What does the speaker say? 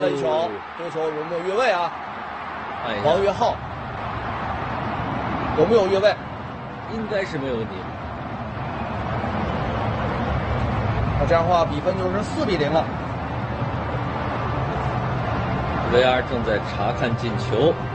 这球有没有越位啊？ 看一下王约浩有没有越位？ 应该是没有问题。 那这样的话，比分就是4-0了。 VR 正在查看进球。